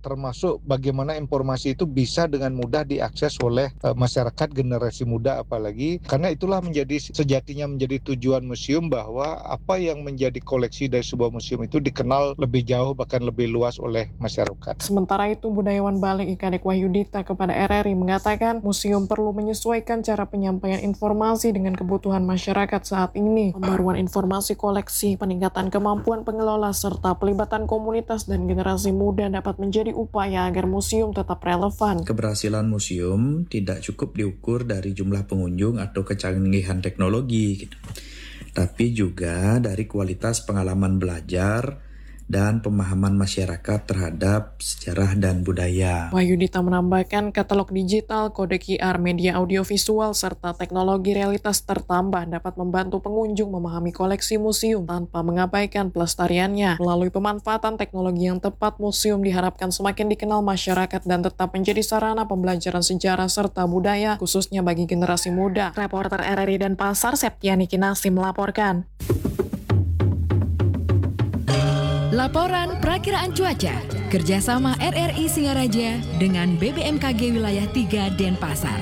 termasuk bagaimana informasi itu bisa dengan mudah diakses oleh masyarakat generasi muda apalagi, karena itulah sejatinya menjadi tujuan museum, bahwa apa yang menjadi koleksi dari sebuah museum itu dikenal lebih jauh bahkan lebih luas oleh masyarakat. Sementara itu, Budayawan Balik Ika Dek Wahyudita kepada RRI mengatakan museum perlu menyesuaikan cara penyampaian informasi dengan kebutuhan masyarakat saat ini. Pembaruan informasi koleksi, peningkatan kemampuan pengelola, serta pelibatan komunitas dan generasi muda dapat menjadi upaya agar museum tetap relevan. Keberhasilan museum tidak cukup diukur dari jumlah pengunjung atau kecanggihan teknologi, tapi juga dari kualitas pengalaman belajar dan pemahaman masyarakat terhadap sejarah dan budaya. Wahyudita menambahkan katalog digital, kode QR, media audiovisual, serta teknologi realitas tertambah dapat membantu pengunjung memahami koleksi museum tanpa mengabaikan pelestariannya. Melalui pemanfaatan teknologi yang tepat, museum diharapkan semakin dikenal masyarakat dan tetap menjadi sarana pembelajaran sejarah serta budaya, khususnya bagi generasi muda. Reporter RRI Denpasar, Septiani Kinasi melaporkan. Laporan Perakiraan Cuaca kerjasama RRI Singaraja dengan BBMKG Wilayah 3 Denpasar.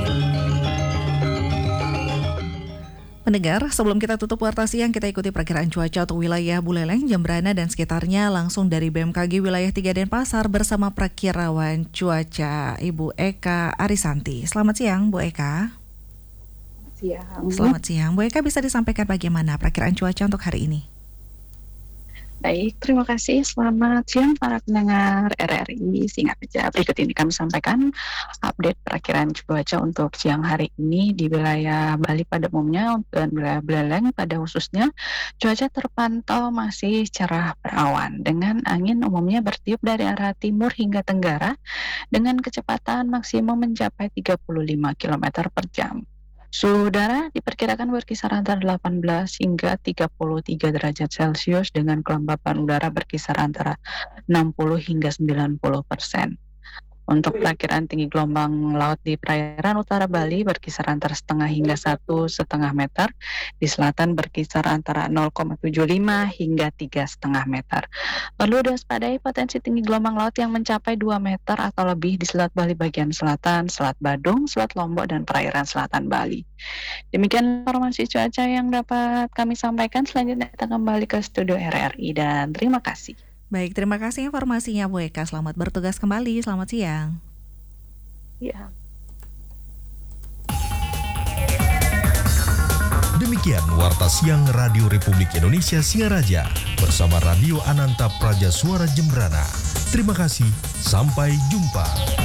Pendengar, sebelum kita tutup warta siang, kita ikuti perakiraan cuaca untuk wilayah Buleleng, Jembrana, dan sekitarnya langsung dari BMKG Wilayah 3 Denpasar bersama Perakirawan Cuaca Ibu Eka Arisanti. Selamat siang, Bu Eka. Selamat siang. Bu Eka, bisa disampaikan bagaimana perakiraan cuaca untuk hari ini? Baik, terima kasih. Selamat siang para pendengar RRI Singaraja. Berikut ini kami sampaikan update perakiraan cuaca untuk siang hari ini di wilayah Bali pada umumnya dan wilayah Buleleng pada khususnya. Cuaca terpantau masih cerah berawan dengan angin umumnya bertiup dari arah timur hingga tenggara dengan kecepatan maksimum mencapai 35 km per jam. Suhu udara diperkirakan berkisar antara 18 hingga 33 derajat Celcius dengan kelembapan udara berkisar antara 60 hingga 90%. Untuk perkiraan tinggi gelombang laut di perairan utara Bali berkisar antara setengah hingga 1,5 meter, di selatan berkisar antara 0,75 hingga 3,5 meter. Perlu diwaspadai potensi tinggi gelombang laut yang mencapai 2 meter atau lebih di Selat Bali bagian selatan, Selat Badung, Selat Lombok, dan perairan selatan Bali. Demikian informasi cuaca yang dapat kami sampaikan. Selanjutnya kita kembali ke studio RRI dan terima kasih. Baik, terima kasih informasinya Bu Eka. Selamat bertugas kembali. Selamat siang. Ya. Demikian Warta Siang Radio Republik Indonesia Singaraja bersama Radio Ananta Praja Suara Jembrana. Terima kasih, sampai jumpa.